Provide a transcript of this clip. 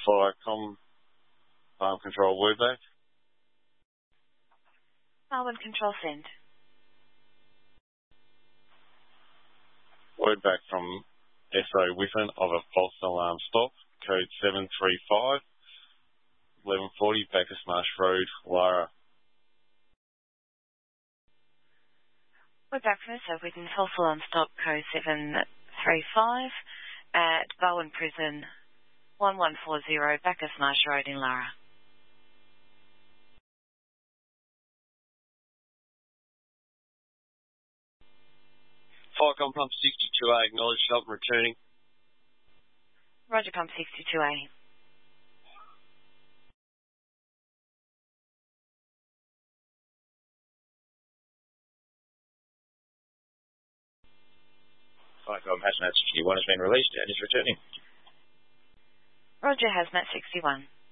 Firecom, Farm Control, Wordback. Melbourne Control send. Wordback from SO Whiffen of a false alarm stop, code 735, 1140 Bacchus Marsh Road, Lara. Wordback from SO Whiffen, false alarm stop, code 735 at Bowen Prison, 1140 Bacchus Marsh Road in Lara. Firecom Pump 62A, acknowledged, help returning. Roger, Pump 62A. Firecom Hazmat 61 has been released and is returning. Roger, Hazmat 61.